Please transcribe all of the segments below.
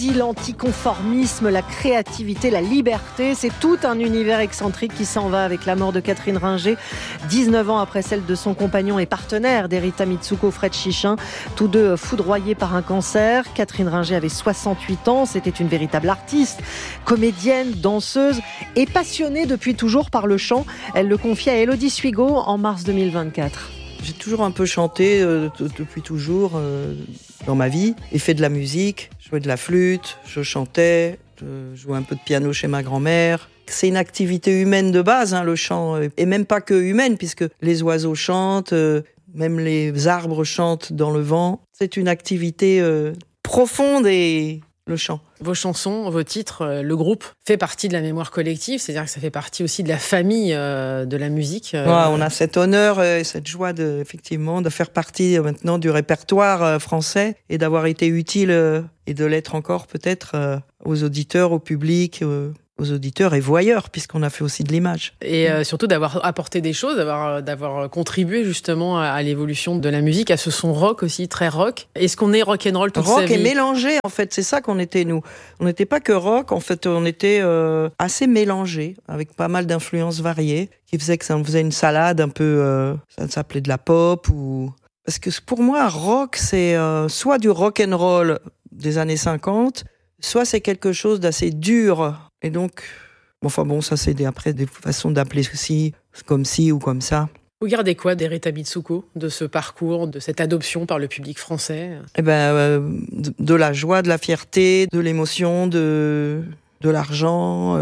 L'anticonformisme, la créativité, la liberté, c'est tout un univers excentrique qui s'en va avec la mort de Catherine Ringer, 19 ans après celle de son compagnon et partenaire d'Erita Mitsuko, Fred Chichin, tous deux foudroyés par un cancer. Catherine Ringer avait 68 ans, c'était une véritable artiste, comédienne, danseuse et passionnée depuis toujours par le chant. Elle le confie à Élodie Suigo en mars 2024. J'ai toujours un peu chanté depuis toujours dans ma vie et fait de la musique. Je jouais de la flûte, je chantais, je jouais un peu de piano chez ma grand-mère. C'est une activité humaine de base, le chant, et même pas que humaine, puisque les oiseaux chantent, même les arbres chantent dans le vent. C'est une activité profonde et le chant. Vos chansons, vos titres, le groupe fait partie de la mémoire collective, c'est-à-dire que ça fait partie aussi de la famille de la musique. Ouais, on a cet honneur et cette joie effectivement de faire partie maintenant du répertoire français et d'avoir été utile et de l'être encore peut-être aux auditeurs, au public, aux auditeurs et voyeurs, puisqu'on a fait aussi de l'image. Et surtout d'avoir apporté des choses, d'avoir contribué justement à l'évolution de la musique, à ce son rock aussi, très rock. Est-ce qu'on est rock'n'roll toute sa vie ? Rock et mélangé, en fait, c'est ça qu'on était, nous. On n'était pas que rock, en fait, on était assez mélangé, avec pas mal d'influences variées, qui faisait que ça en faisait une salade un peu, ça s'appelait de la pop, ou... Parce que pour moi, rock, c'est soit du rock'n'roll des années 50, soit c'est quelque chose d'assez dur. Et donc, ça c'est après des façons d'appeler ceci, comme ci ou comme ça. Vous gardez quoi d'Erita Mitsuko, de ce parcours, de cette adoption par le public français ? De la joie, de la fierté, de l'émotion, de l'argent.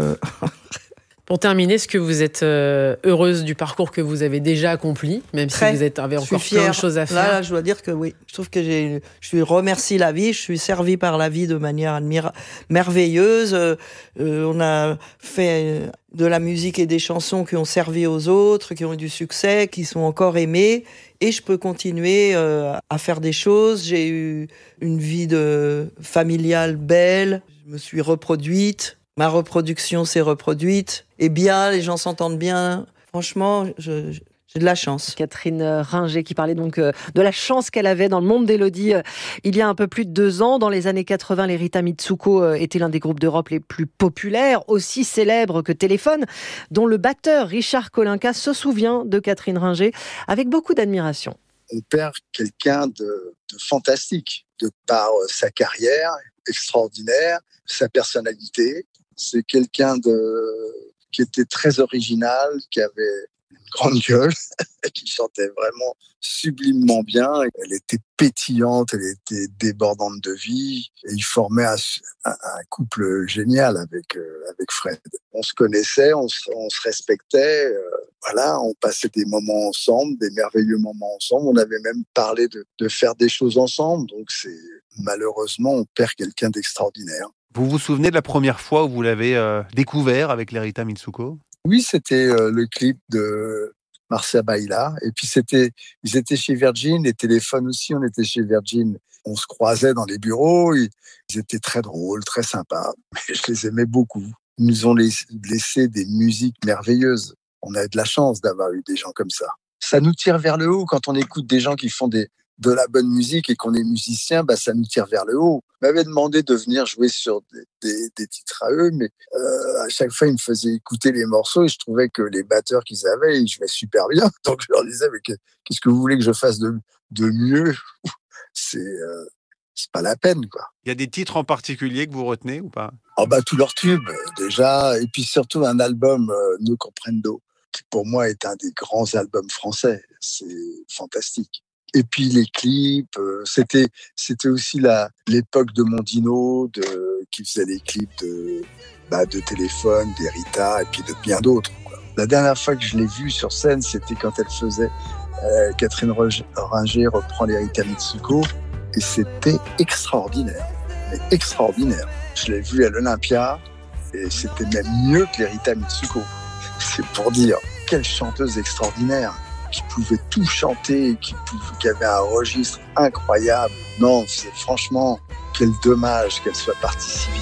Pour terminer, est-ce que vous êtes heureuse du parcours que vous avez déjà accompli, même si vous avez encore plein de choses à faire ? Là, je dois dire que oui. Je trouve que je remercie la vie, je suis servie par la vie de manière merveilleuse. On a fait de la musique et des chansons qui ont servi aux autres, qui ont eu du succès, qui sont encore aimées. Et je peux continuer à faire des choses. J'ai eu une vie familiale belle. Je me suis reproduite. Ma reproduction s'est reproduite. Et bien, les gens s'entendent bien. Franchement, j'ai de la chance. Catherine Ringer qui parlait donc de la chance qu'elle avait dans le monde d'Élodie il y a un peu plus de 2 ans. Dans les années 80, l'Erita Mitsuko était l'un des groupes de rock les plus populaires, aussi célèbres que Téléphone, dont le batteur Richard Kolinka se souvient de Catherine Ringer avec beaucoup d'admiration. On perd quelqu'un de fantastique, de par sa carrière extraordinaire, sa personnalité. C'est quelqu'un qui était très original, qui avait une grande gueule, qui chantait vraiment sublimement bien. Elle était pétillante, elle était débordante de vie. Et il formait un couple génial avec Fred. On se connaissait, on se respectait. On passait des moments ensemble, des merveilleux moments ensemble. On avait même parlé de faire des choses ensemble. Donc malheureusement, on perd quelqu'un d'extraordinaire. Vous vous souvenez de la première fois où vous l'avez découvert avec l'Erita Mitsuko ? Oui, c'était le clip de Marcia Baila. Et puis ils étaient chez Virgin, les téléphones aussi, on était chez Virgin. On se croisait dans les bureaux, ils étaient très drôles, très sympas. Mais je les aimais beaucoup. Ils nous ont laissé des musiques merveilleuses. On a de la chance d'avoir eu des gens comme ça. Ça nous tire vers le haut quand on écoute des gens qui font de la bonne musique et qu'on est musicien, ça nous tire vers le haut. Ils m'avaient demandé de venir jouer sur des titres à eux, mais à chaque fois, ils me faisaient écouter les morceaux et je trouvais que les batteurs qu'ils avaient, ils jouaient super bien. Donc, je leur disais, mais qu'est-ce que vous voulez que je fasse de mieux ? C'est pas la peine, quoi. Il y a des titres en particulier que vous retenez ou pas ? Tous leurs tubes, déjà, et puis surtout un album, No Comprendo, qui pour moi est un des grands albums français. C'est fantastique. Et puis les clips, c'était aussi l'époque de Mondino, qui faisait les clips de Téléphone, d'Erita et puis de bien d'autres, quoi. La dernière fois que je l'ai vue sur scène, c'était quand elle faisait Catherine Ringer reprend l'Erita Mitsuko et c'était extraordinaire, mais extraordinaire. Je l'ai vue à l'Olympia et c'était même mieux que l'Erita Mitsuko. C'est pour dire quelle chanteuse extraordinaire, qui pouvait tout chanter, qui avait un registre incroyable. Non, c'est franchement, quel dommage qu'elle soit partie si vite.